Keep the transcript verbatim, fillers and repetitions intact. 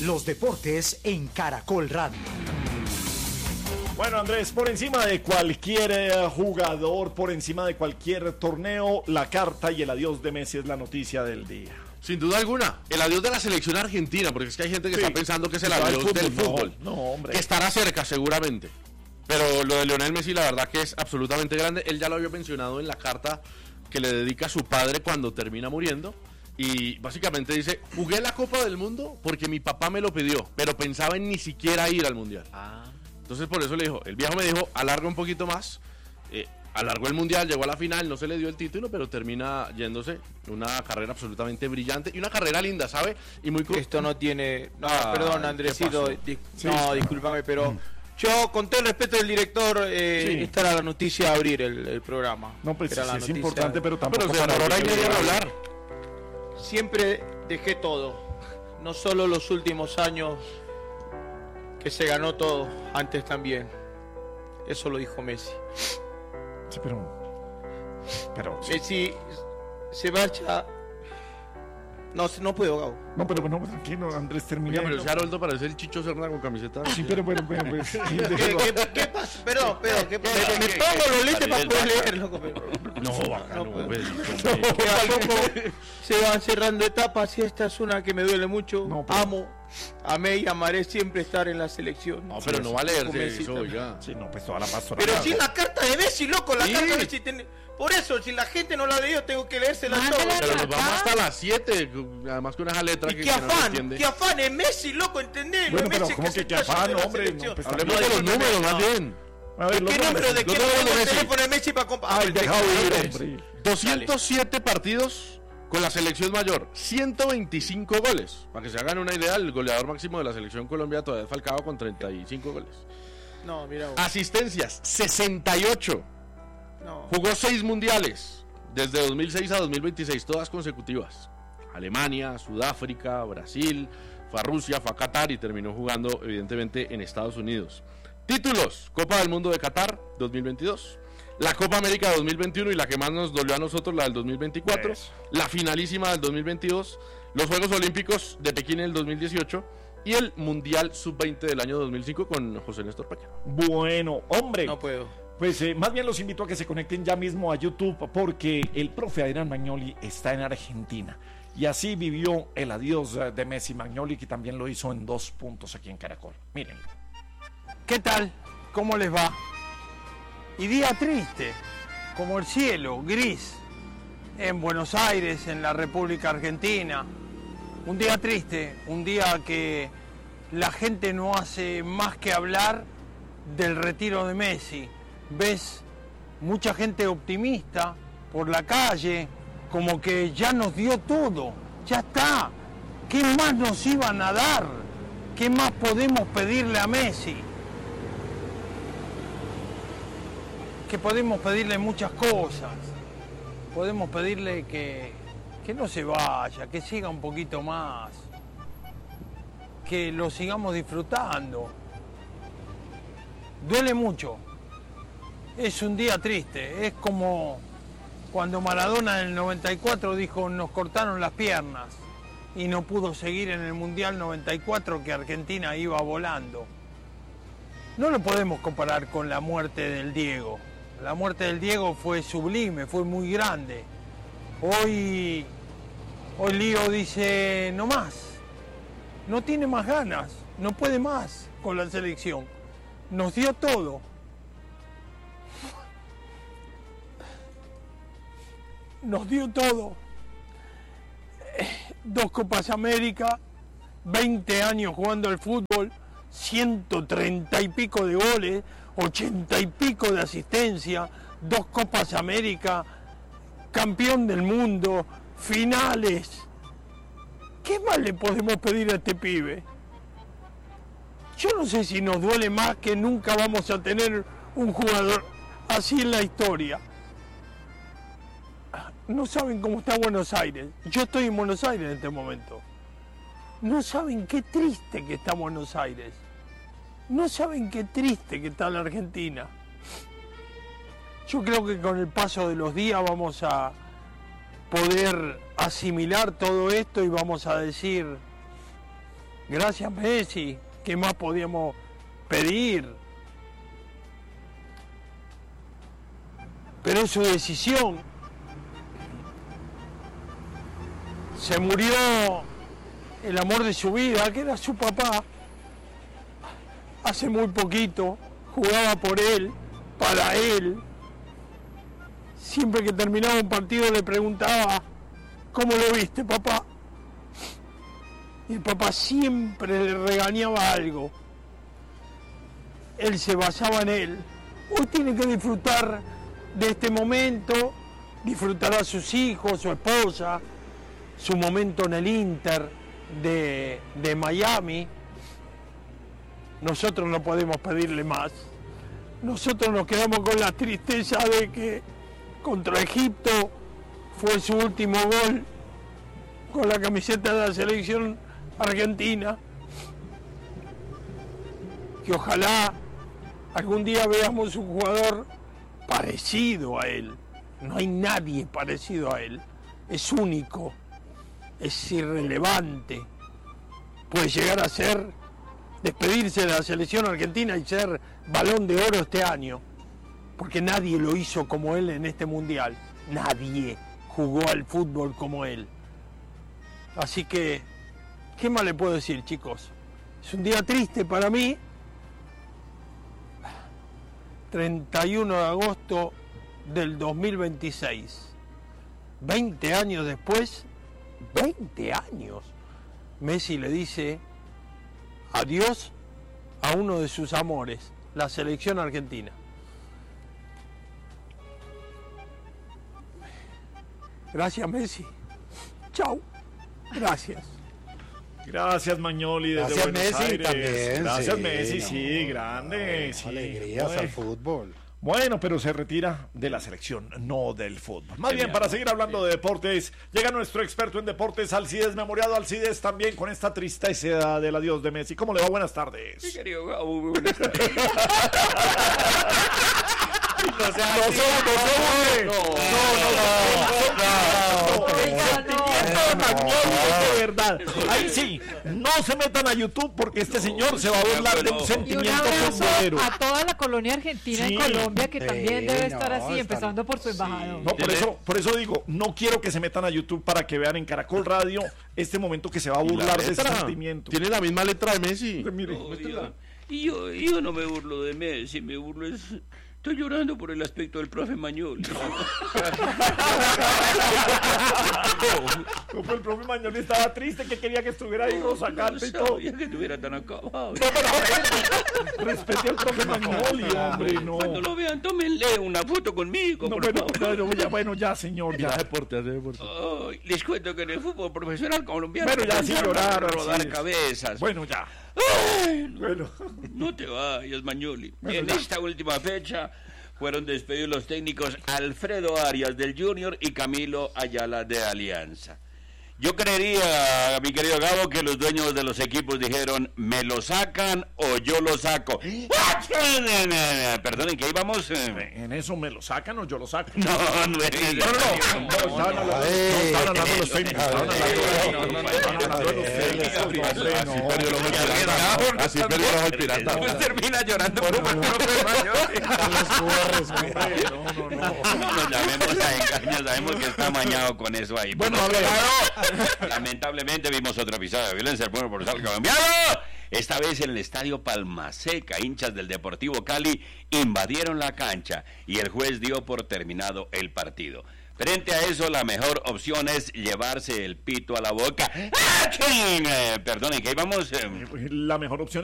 Los deportes en Caracol Radio. Bueno, Andrés, por encima de cualquier eh, jugador, por encima de cualquier torneo, la carta y el adiós de Messi es la noticia del día. Sin duda alguna, el adiós de la selección argentina, porque es que hay gente que sí. está pensando que es el no, adiós fútbol, del fútbol, no, no, hombre. que estará cerca seguramente. Pero lo de Lionel Messi, la verdad que es absolutamente grande. Él ya lo había mencionado en la carta que le dedica a su padre cuando termina muriendo. Y básicamente dice, jugué la Copa del Mundo porque mi papá me lo pidió, pero pensaba en ni siquiera ir al Mundial. Ah. Entonces por eso le dijo, el viejo me dijo, alarga un poquito más, eh, alargó el Mundial, llegó a la final, no se le dio el título, pero termina yéndose, una carrera absolutamente brillante y una carrera linda, ¿sabe? Y muy Esto no tiene, no, ah, perdón Andresito, di, sí, no, sí. discúlpame, pero mm. yo con todo el respeto del director, eh, sí. esta era la noticia a abrir el, el programa. No, pues sí, sí, es importante, pero tampoco pero para ahora hay media de hablar. Siempre dejé todo, no solo los últimos años que se ganó todo, antes también. Eso lo dijo Messi. Sí, pero... pero Messi se marcha... No, no puedo, Gabo. No, pero bueno, tranquilo, Andrés, termina. Pero si Haroldo parece el Chicho Serna con camiseta. Sí, pero bueno, bueno, pues... ¿Qué, qué, ¿Qué pasa? Perdón, perdón, ¿qué pasa? Me, me pongo los lentes para poder leer, loco, pero... No, bacano, no, no, no, se van cerrando etapas y esta es una que me duele mucho. No, pero... Amo, amé y amaré siempre estar en la selección. No, pero no va a leerse eso, ya. Sí, no, pues toda la pastora. Pero si la carta de Messi, loco, la sí. carta de Messi... Ten... Por eso, si la gente no la ha leído, tengo que leérsela todo. Pero nos vamos hasta las siete, además con esa letra que, qué que afán, no se entiende. Qué afán, es Messi, loco, ¿entendés? Bueno, pero Messi ¿cómo que, que qué afán, hombre? No, pues, hablemos de los números, más bien. A ver, ¿Qué número de qué número de teléfono de Messi para comprar? Ay, dejado ir, hombre. doscientos siete partidos con la selección mayor, ciento veinticinco goles. Para que se hagan una idea, el goleador máximo de la selección Colombia todavía es Falcao con treinta y cinco goles. No, mira. Asistencias, sesenta y ocho. No. Jugó seis mundiales. Desde dos mil seis a dos mil veintiséis, todas consecutivas. Alemania, Sudáfrica, Brasil, fue a Rusia, fue a Qatar y terminó jugando evidentemente en Estados Unidos. Títulos, Copa del Mundo de Qatar dos mil veintidós, la Copa América dos mil veintiuno y la que más nos dolió a nosotros, la del dos mil veinticuatro, yes. La finalísima del dos mil veintidós, los Juegos Olímpicos de Pekín en el dos mil dieciocho y el Mundial sub veinte del año dos mil cinco con José Néstor Peckerman. Bueno, hombre. No puedo. Pues eh, más bien los invito a que se conecten ya mismo a YouTube porque el profe Adrián Magnoli está en Argentina y así vivió el adiós de Messi. Magnoli, que también lo hizo en dos puntos aquí en Caracol. Mírenlo. ¿Qué tal? ¿Cómo les va? Y día triste, como el cielo, gris, en Buenos Aires, en la República Argentina. Un día triste, un día que la gente no hace más que hablar del retiro de Messi. Ves mucha gente optimista por la calle, como que ya nos dio todo, ya está. ¿Qué más nos iban a dar? ¿Qué más podemos pedirle a Messi? Que podemos pedirle muchas cosas. Podemos pedirle que, que no se vaya, que siga un poquito más, que lo sigamos disfrutando. Duele mucho. Es un día triste, es como cuando Maradona en el noventa y cuatro dijo nos cortaron las piernas y no pudo seguir en el Mundial noventa y cuatro que Argentina iba volando. No lo podemos comparar con la muerte del Diego. La muerte del Diego fue sublime, fue muy grande. Hoy, hoy Lío dice no más, no tiene más ganas, no puede más con la selección. Nos dio todo. Nos dio todo. Dos Copas América, veinte años jugando al fútbol, ciento treinta y pico de goles, ochenta y pico de asistencia, dos Copas América, campeón del mundo, finales. ¿Qué más le podemos pedir a este pibe? Yo no sé si nos duele más que nunca vamos a tener un jugador así en la historia. No saben cómo está Buenos Aires. Yo estoy en Buenos Aires en este momento. No saben qué triste que está Buenos Aires. No saben qué triste que está la Argentina. Yo creo que con el paso de los días vamos a poder asimilar todo esto y vamos a decir, Gracias Messi, ¿qué más podíamos pedir? Pero es su decisión. Se murió el amor de su vida, que era su papá. Hace muy poquito jugaba por él, para él. Siempre que terminaba un partido le preguntaba, ¿cómo lo viste, papá? Y el papá siempre le regañaba algo. Él se basaba en él. Hoy tiene que disfrutar de este momento, disfrutará a sus hijos, su esposa, su momento en el Inter de, de Miami. Nosotros no podemos pedirle más. Nosotros nos quedamos con la tristeza de que contra Egipto fue su último gol con la camiseta de la selección argentina. Que ojalá algún día veamos un jugador parecido a él. No hay nadie parecido a él. Es único, es irrelevante. Puede llegar a ser, despedirse de la selección argentina y ser Balón de Oro este año. Porque nadie lo hizo como él en este mundial. Nadie jugó al fútbol como él. Así que, ¿qué más le puedo decir, chicos? Es un día triste para mí. treinta y uno de agosto del dos mil veintiséis. veinte años después, veinte años, Messi le dice adiós a uno de sus amores, la selección argentina. Gracias, Messi. Chau. Gracias. Gracias, Magnoli, desde Gracias, Buenos Messi, Aires. también, Gracias, sí, Messi, no, sí, grande. no, sí. Alegrías Bueno. al fútbol. Bueno, pero se retira de la selección, no del fútbol. Más bien, Genial. para seguir hablando de deportes, llega nuestro experto en deportes, Alcides Memoriado. Alcides, también con esta tristeza del adiós de Messi. ¿Cómo le va? Buenas tardes. Sí, querido Gabo, muy buenas tardes. No sea no, no, no, no, no, no, de verdad. Ahí sí, no se metan a YouTube porque este señor se va a burlar de un Y un sentimiento abrazo futbolero. a toda la colonia argentina Sí. en Colombia, que también Sí, debe no, estar así, están- empezando por su embajador. No, por eso, por eso digo, no quiero que se metan a YouTube para que vean en Caracol Radio este momento que se va a Y la burlar de ese letra. sentimiento. Tiene la misma letra de Messi. Mire, No, yo, y yo, yo no me burlo de Messi, me burlo es... Estoy llorando por el aspecto del profe Magnoli. como el profe Magnoli estaba triste, que quería que estuviera ahí Rosacante y No todo. sabía que estuviera tan acabado. Respete al profe Magnoli, hombre, no. Cuando lo vean, tómenle una foto conmigo, No, por bueno, favor. bueno, ya, bueno, ya, señor, ya. Ya deporte, hace deporte. Ay, les cuento que en el fútbol profesional colombiano Bueno, ya, sí, comenzaron a lloraron, rodar sí. cabezas. Bueno, ya. Ay, no, Bueno. no te vayas, Magnoli. Bueno, En ya. esta última fecha fueron despedidos los técnicos Alfredo Arias del Junior y Camilo Ayala de Alianza. Yo creería, mi querido Gabo, que los dueños de los equipos dijeron, ¿me lo sacan o yo lo saco? Perdonen, que íbamos... En eso me lo sacan o yo lo saco. No, no es No, no, no, no, estaban hablando- no, estaban hablando de los técnicos, estaban hablando de los técnicos, hombre, no. Perdió el ojo el pirata. Así perdió el ojo el pirata. Después termina llorando por el profe Magnoli. Hombre, no, no, no. No nos llamemos a engaños, sabemos que está amañado con eso ahí. Bueno, Por a ver. otro lado, lamentablemente vimos otro episodio de violencia del pueblo por el colombiano. Esta vez en el estadio Palmaseca, hinchas del Deportivo Cali invadieron la cancha y el juez dio por terminado el partido. Frente a eso, la mejor opción es llevarse el pito a la boca. ¡Ah, chin! Eh, perdonen, que íbamos... eh, La mejor opción